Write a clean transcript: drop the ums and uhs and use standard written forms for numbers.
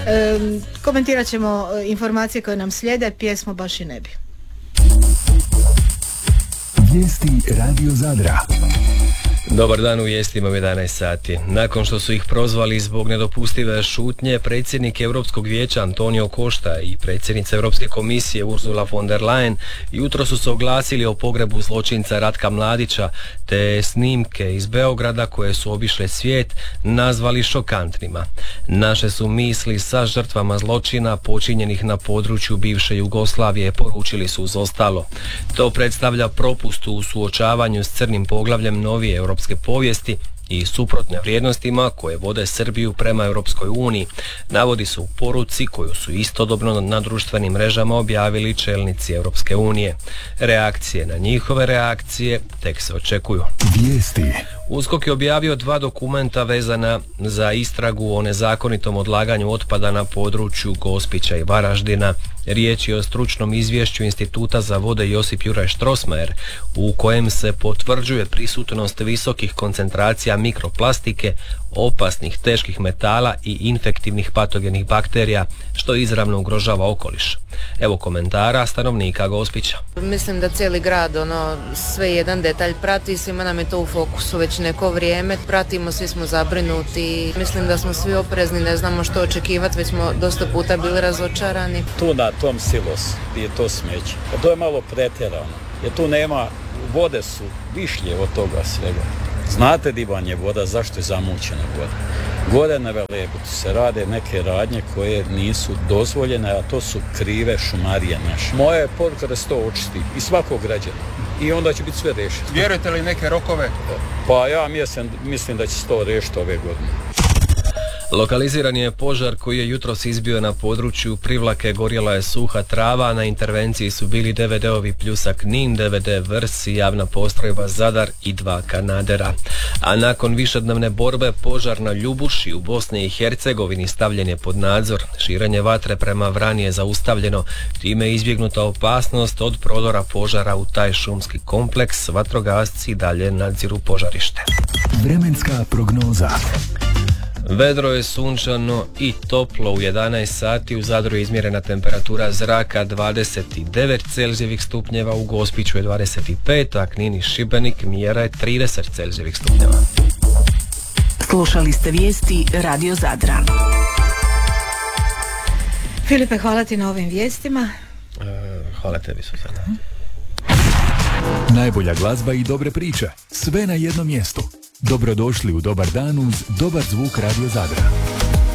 Komentirat ćemo informacije koje nam slijede, pjesmu baš i ne bi. Vijesti Radio Zadra. Dobar dan, u vijestima u 11 sati. Nakon što su ih prozvali zbog nedopustive šutnje, predsjednik Europskog vijeća Antonio Costa i predsjednica Europske komisije Ursula von der Leyen jutro su se oglasili o pogrebu zločinca Ratka Mladića, te snimke iz Beograda koje su obišle svijet nazvali šokantnima. Naše su misli sa žrtvama zločina počinjenih na području bivše Jugoslavije, poručili su uz ostalo. To predstavlja propust u suočavanju s crnim poglavljem novije europske povijesti i suprotne vrijednostima koje vode Srbiju prema Europskoj uniji, navodi se u poruci koju su istodobno na društvenim mrežama objavili čelnici Europske unije. Reakcije na njihove reakcije tek se očekuju. Vijesti. USKOK je objavio 2 dokumenta vezana za istragu o nezakonitom odlaganju otpada na području Gospića i Varaždina. Riječ je o stručnom izvješću Instituta za vode Josip Juraj Strossmayer, u kojem se potvrđuje prisutnost visokih koncentracija mikroplastike, opasnih teških metala i infektivnih patogenih bakterija, što izravno ugrožava okoliš. Evo komentara stanovnika Gospića. Mislim da cijeli grad sve jedan detalj prati, svima nam je to u fokusu već neko vrijeme. Pratimo, svi smo zabrinuti, mislim da smo svi oprezni, ne znamo što očekivati, već smo dosta puta bili razočarani. Tu na tom silosu gdje je to smeće, to je malo pretjerano, jer tu nema, vode su višlje od toga svega. Znate di vam je voda, zašto je zamućena voda? Gore na Velebutu se rade neke radnje koje nisu dozvoljene, a to su krive šumarije naše. Moja je poruka da se to očisti i svakog građana. I onda će biti sve rešeno. Vjerujete li neke rokove? Pa ja mislim da će se to riješiti ove godine. Lokaliziran je požar koji je jutros izbio na području Privlake, gorjela je suha trava, na intervenciji su bili DVD-ovi Pljusak Knin, DVD Vrs i javna postrojba Zadar i 2 kanadera. A nakon višednevne borbe požar na Ljubuši u Bosni i Hercegovini stavljen je pod nadzor. Širenje vatre prema Vrani je zaustavljeno, time je izbjegnuta opasnost od prodora požara u taj šumski kompleks. Vatrogasci dalje nadziru požarište. Vremenska prognoza. Vedro je, sunčano i toplo u 11 sati. U Zadru je izmjerena temperatura zraka 29 Celzijevih stupnjeva, u Gospiću je 25, a Knin i Šibenik mjera je 30 Celzijevih stupnjeva. Slušali ste vijesti Radio Zadra. Filipe, hvala ti na ovim vijestima. Hvala tebi, Suzana. Najbolja glazba i dobre priče, sve na jednom mjestu. Dobrodošli u Dobar dan uz dobar zvuk Radio Zadra.